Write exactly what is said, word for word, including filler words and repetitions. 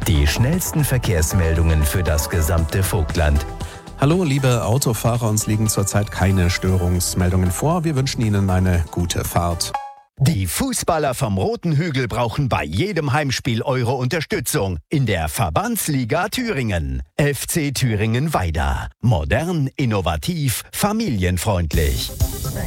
Die schnellsten Verkehrsmeldungen für das gesamte Vogtland. Hallo, liebe Autofahrer, uns liegen zurzeit keine Störungsmeldungen vor. Wir wünschen Ihnen eine gute Fahrt. Die Fußballer vom Roten Hügel brauchen bei jedem Heimspiel eure Unterstützung in der Verbandsliga Thüringen. F C Thüringen Weida. Modern, innovativ, familienfreundlich.